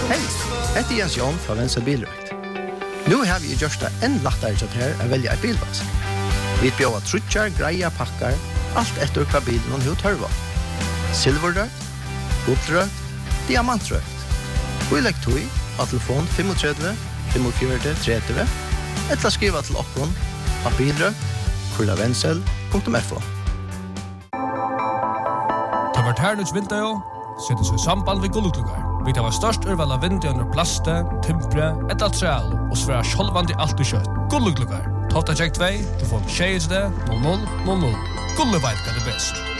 Hej, heter Jens Jon fra Venstre Bilrøkt. Nu har vi gjort det enn lettere til her å velge en bilvask. Vi bjør trutjar, greia, pakkar, alt etter hva bilen og hva tørva. Silverrøkt, gullrøkt, diamantrøkt. Vi legger tog av telefon 35 45 30 eller skriva til okkon av bilrøkt@vensel.fo. Det var Ternus Vinterjo, setter seg i samband med gulluklugar. Vi tar størst urval av vinter under plaste, timpre, et altreal, og svære sjolvandi alt og kjøtt. Gulluklugar. Tofta check 2, telefon 23 00 00. Gulleveit kan det best.